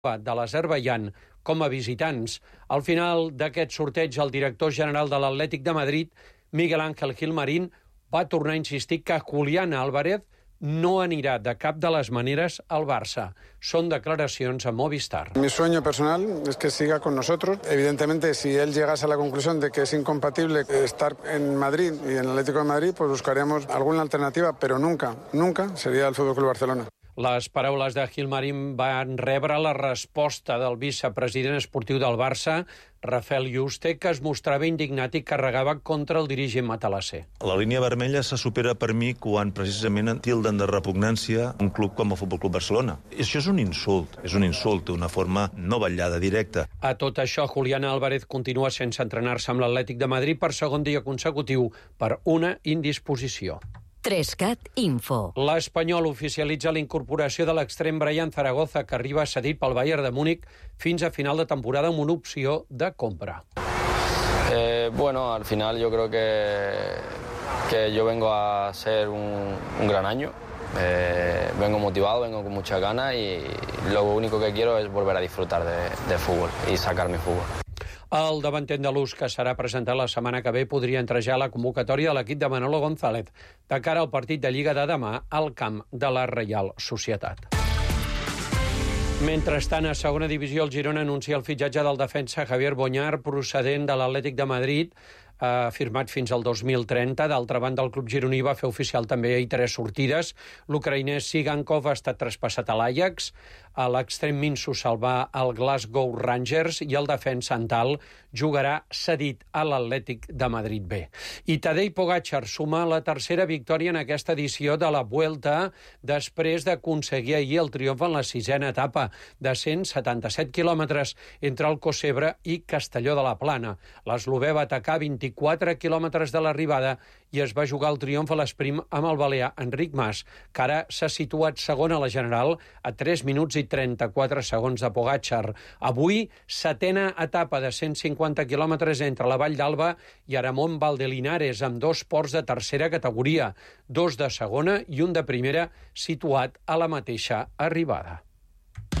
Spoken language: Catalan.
de l'Azerbaidjan com a visitants. Al final d'aquest sorteig, el director general de l'Atlètic de Madrid, Miguel Ángel Gilmarín, va tornar a insistir que Julián Álvarez no anirà de cap de les maneres al Barça. Són declaracions a Movistar. Mi sueño personal es que siga con nosotros. Evidentemente, si él llegase a la conclusión de que es incompatible estar en Madrid y en el Atlético de Madrid, pues buscaríamos alguna alternativa, pero nunca sería el FC Barcelona. Les paraules de Gilmarín van rebre la resposta del vicepresident esportiu del Barça, Rafael Yuste, que es mostrava indignat i carregava contra el dirigent matalasser. La línia vermella se supera per mi quan precisament tilden de repugnància un club com el Futbol Club Barcelona. Això és un insult, d'una forma no vetllada, directa. A tot això, Julián Álvarez continua sense entrenar-se amb l'Atlètic de Madrid per segon dia consecutiu per una indisposició. 3CAT Info. L'Espanyol oficialitza la incorporació de l'extrem Brian Zaragoza, que arriba cedit pel Bayern de Múnich fins a final de temporada amb una opció de compra. Al final yo creo que yo vengo a ser un gran año. Vengo motivado, vengo con muchas ganas y lo único que quiero es volver a disfrutar de fútbol y sacar mi fútbol. El davanter andalús, que serà presentat la setmana que ve, podria entrejar la convocatòria de l'equip de Manolo González de cara al partit de Lliga de demà al camp de la Reial Societat. Mentrestant, a segona divisió, el Girona anuncia el fitxatge del defensa Javier Boñar, procedent de l'Atlètic de Madrid, firmat fins al 2030. D'altra banda, el club gironí va fer oficial també ahir 3 sortides. L'ucraïnès Sigankov ha estat traspassat a l'Ajax, a l'extrem Minso se'l va al Glasgow Rangers i el defensa Antal jugarà cedit a l'Atlètic de Madrid B. I Tadej Pogačar suma la tercera victòria en aquesta edició de la Vuelta després d'aconseguir ahir el triomf en la 6ª etapa de 177 quilòmetres entre Alcocebre i Castelló de la Plana. L'eslovè va atacar 24 quilòmetres de l'arribada i es va jugar el triomf a l'esprint amb el balear Enric Mas, que ara s'ha situat segon a la general a 3 minuts i 34 segons de Pogačar. Avui, 7ª etapa de 150 quilòmetres entre la Vall d'Alba i Aramón Valdelinares, amb 2 ports de tercera categoria, 2 de segona i un de primera, situat a la mateixa arribada.